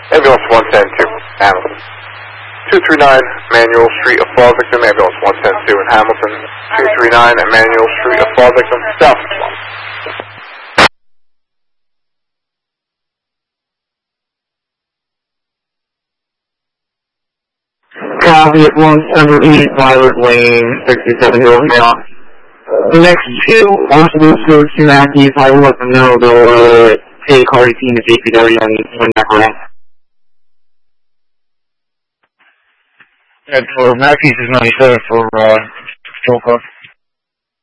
Ambulance 110-2, Hamilton. 239 Manual Street, a fall victim. Ambulance 110-2 in Hamilton. 239 Manual Street, a fall victim. South. Copy at 108 Violet Lane, 67 Hills now. The next two possible search in active, I will let them know they'll take Hardy team to JPW and back around. And for Matthews is 97 for Patrol Car.